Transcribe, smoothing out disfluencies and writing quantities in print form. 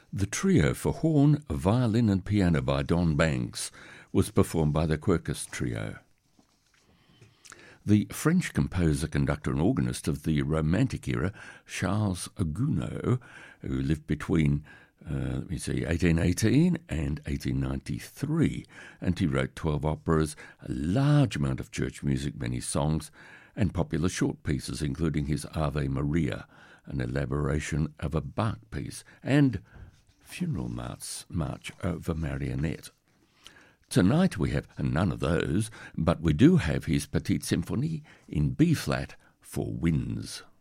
The trio for horn, violin and piano by Don Banks was performed by the Quercus Trio. The French composer, conductor and organist of the Romantic era, Charles Gounod, who lived between 1818 and 1893, and he wrote 12 operas, a large amount of church music, many songs, and popular short pieces, including his Ave Maria, an elaboration of a Bach piece, and Funeral March of a Marionette. Tonight we have none of those, but we do have his Petite Symphonie in B-flat for winds.